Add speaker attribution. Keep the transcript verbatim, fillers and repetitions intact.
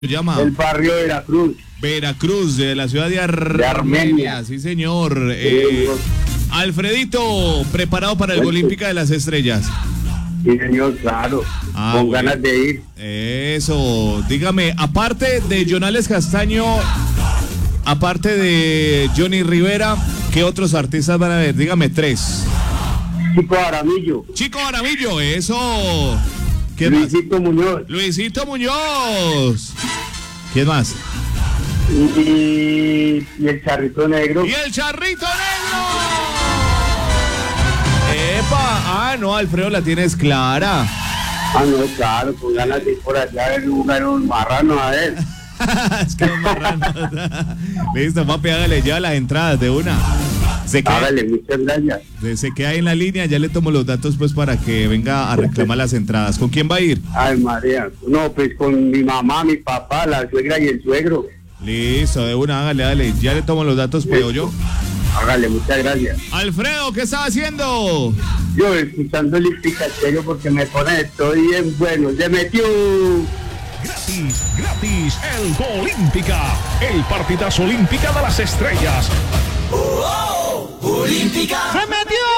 Speaker 1: se llama?
Speaker 2: El barrio de Veracruz.
Speaker 1: Veracruz, de la ciudad de, Ar
Speaker 2: de Armenia.
Speaker 1: Armenia. Sí, señor. Eh, Alfredito, preparado para el Olímpica de las Estrellas.
Speaker 2: Sí, señor, claro.
Speaker 1: Ah,
Speaker 2: con
Speaker 1: bueno.
Speaker 2: ganas de ir.
Speaker 1: Eso. Dígame, aparte de Jonales Castaño, aparte de Johnny Rivera, ¿qué otros artistas van a ver? Dígame tres.
Speaker 2: Chico Aramillo.
Speaker 1: Chico Aramillo, eso. ¿Quién
Speaker 2: Luisito
Speaker 1: más?
Speaker 2: Muñoz.
Speaker 1: Luisito Muñoz. ¿Quién más?
Speaker 2: Y, y el Charrito Negro.
Speaker 1: ¡Y el Charrito Negro! ¡Epa! Ah, no, Alfredo, la tienes clara.
Speaker 2: Ah, no, claro, con ganas de ir por allá a ver jugar un marrano a ver.
Speaker 1: Es que un marrano. Listo, papi, hágale ya las entradas de una. Se queda,
Speaker 2: Hágale, muchas gracias.
Speaker 1: se queda ahí en la línea, ya le tomo los datos pues para que venga a reclamar las entradas. ¿Con quién va a ir?
Speaker 2: Ay, María. No, pues con mi mamá, mi papá, la suegra y el suegro.
Speaker 1: Listo, de una, hágale, hágale. Ya le tomo los datos, pues, yo.
Speaker 2: Hágale, muchas gracias.
Speaker 1: Alfredo, ¿qué estaba haciendo?
Speaker 2: Yo escuchando el Pikachu porque me pone, estoy bien bueno. Se metió.
Speaker 3: Gratis, gratis, el Olímpica, el partidazo Olímpica de las Estrellas.
Speaker 4: Oh, oh, Olímpica.
Speaker 1: ¡Se metió!